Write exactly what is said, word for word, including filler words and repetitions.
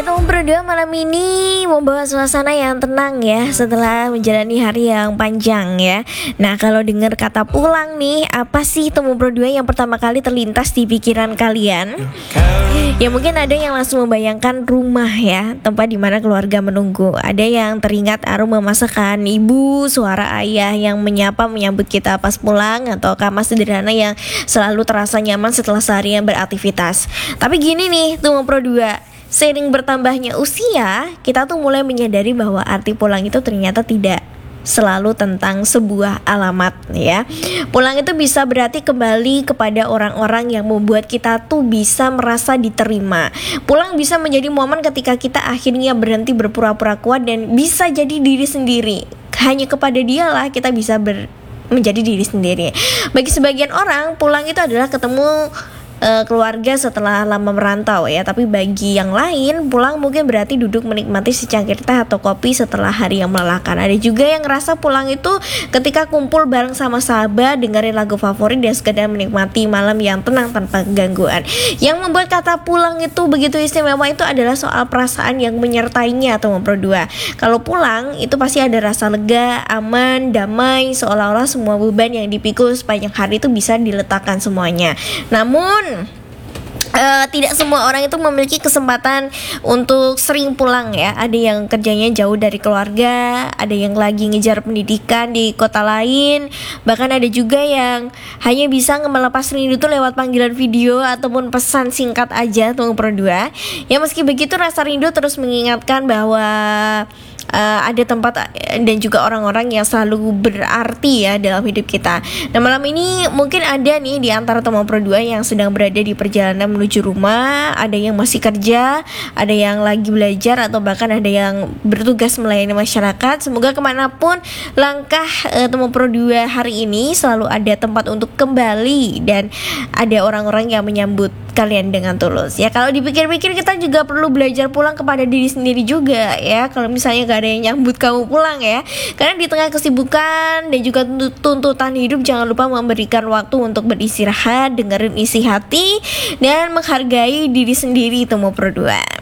Teman berdua malam ini membawa suasana yang tenang ya setelah menjalani hari yang panjang ya. Nah, kalau dengar kata pulang nih, apa sih teman berdua yang pertama kali terlintas di pikiran kalian? Ya mungkin ada yang langsung membayangkan rumah ya, tempat di mana keluarga menunggu. Ada yang teringat aroma masakan ibu, suara ayah yang menyapa menyambut kita pas pulang, atau kamar sederhana yang selalu terasa nyaman setelah seharian beraktivitas. Tapi gini nih teman berdua, seiring bertambahnya usia, kita tuh mulai menyadari bahwa arti pulang itu ternyata tidak selalu tentang sebuah alamat ya. Pulang itu bisa berarti kembali kepada orang-orang yang membuat kita tuh bisa merasa diterima. Pulang bisa menjadi momen ketika kita akhirnya berhenti berpura-pura kuat dan bisa jadi diri sendiri. Hanya kepada dialah kita bisa ber menjadi diri sendiri. Bagi sebagian orang, pulang itu adalah ketemu Uh, keluarga setelah lama merantau ya. Tapi bagi yang lain, pulang mungkin berarti duduk menikmati secangkir teh atau kopi setelah hari yang melelahkan. Ada juga yang ngerasa pulang itu ketika kumpul bareng sama sahabat, dengerin lagu favorit dan sekedar menikmati malam yang tenang tanpa gangguan. Yang membuat kata pulang itu begitu istimewa itu adalah soal perasaan yang menyertainya atau berdua. Kalau pulang itu pasti ada rasa lega, aman, damai, seolah-olah semua beban yang dipikul sepanjang hari itu bisa diletakkan semuanya. Namun Uh, tidak semua orang itu memiliki kesempatan untuk sering pulang ya. Ada yang kerjanya jauh dari keluarga, ada yang lagi ngejar pendidikan di kota lain, bahkan ada juga yang hanya bisa melepas rindu itu lewat panggilan video ataupun pesan singkat aja tuh berdua. Ya meski begitu rasa rindu terus mengingatkan bahwa Uh, ada tempat dan juga orang-orang yang selalu berarti ya dalam hidup kita. Nah, malam ini mungkin ada nih di antara teman berdua yang sedang berada di perjalanan menuju rumah, ada yang masih kerja, ada yang lagi belajar, atau bahkan ada yang bertugas melayani masyarakat. Semoga kemanapun langkah uh, teman berdua hari ini selalu ada tempat untuk kembali dan ada orang-orang yang menyambut kalian dengan tulus. Ya kalau dipikir-pikir kita juga perlu belajar pulang kepada diri sendiri juga ya. Kalau misalnya gak ada yang nyambut kamu pulang ya. Karena di tengah kesibukan dan juga tuntutan hidup, jangan lupa memberikan waktu untuk beristirahat, dengerin isi hati, dan menghargai diri sendiri itu mau berdua.